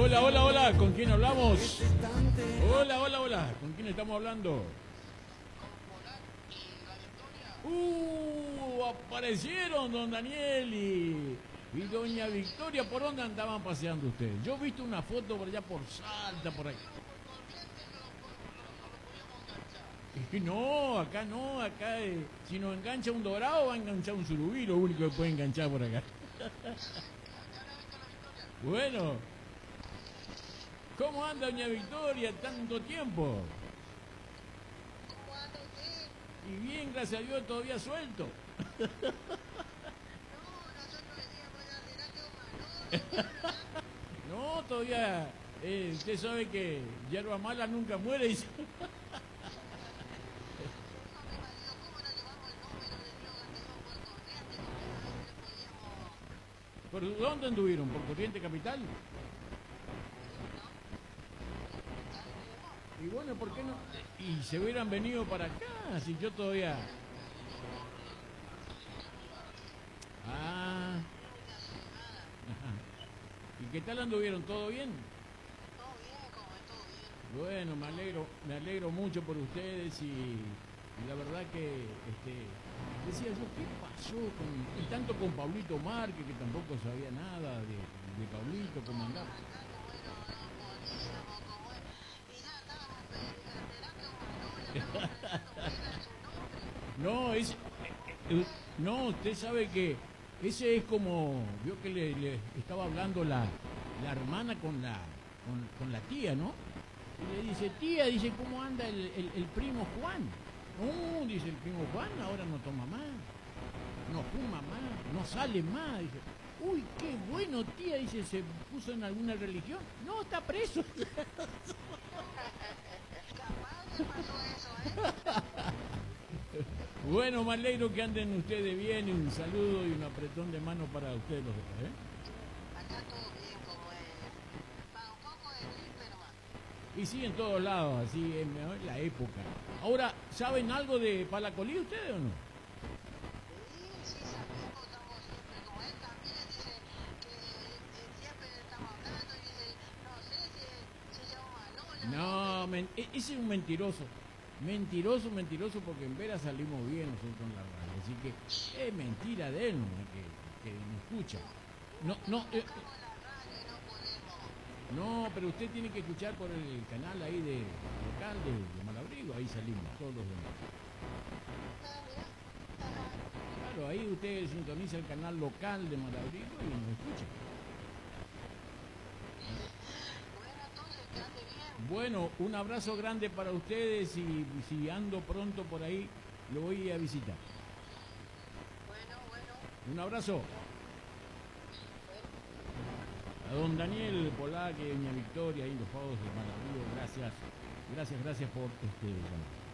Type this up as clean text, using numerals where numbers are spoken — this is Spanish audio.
Hola, hola, hola, ¿con quién hablamos? Hola, hola, hola, ¿con quién estamos hablando? Aparecieron don Daniel y doña Victoria. ¿Por dónde andaban paseando ustedes? Yo he visto una foto por allá por Salta, por ahí. Y no, acá si nos engancha un dorado va a enganchar un surubí, lo único que puede enganchar por acá. Bueno, ¿cómo anda doña Victoria tanto tiempo? Y bien, gracias a Dios, todavía suelto. No, todavía, usted sabe que hierba mala nunca muere. ¿Por dónde anduvieron? ¿Por Corriente Capital? Y bueno, ¿por qué no? Y se hubieran venido para acá, si yo todavía... Ah, ¿y qué tal anduvieron? ¿Todo bien? Bueno, me alegro mucho por ustedes y la verdad que decía yo, ¿qué pasó con, y tanto con Pablito Márquez, que tampoco sabía nada de Pablito, cómo andaba? No, no, usted sabe que ese es como, vio que le estaba hablando la hermana con la tía, ¿no? Y le dice, tía, dice, ¿cómo anda el primo Juan? No, dice el primo Juan, ahora no toma más, no fuma más, no sale más. Dice, uy, qué bueno, tía, dice, ¿se puso en alguna religión? No, está preso. Bueno, me alegro que anden ustedes bien y un saludo y un apretón de mano para ustedes los dos, ¿eh? Y sí, en todos lados, así es la época. Ahora, ¿saben algo de Palacolí ustedes o no? No, ese es un mentiroso. Mentiroso, mentiroso, porque en veras salimos bien nosotros en la radio. Así que es mentira de él, ¿no? Que no escucha. No, no, no, pero usted tiene que escuchar por el canal ahí de local de Malabrigo, ahí salimos todos los demás. Claro, ahí usted sintoniza el canal local de Malabrigo y nos escucha. Bueno, un abrazo grande para ustedes y si ando pronto por ahí, lo voy a visitar. Un abrazo a don Daniel Polaque, doña Victoria, ahí los pagos de Malabrigo, gracias, gracias, gracias por bueno,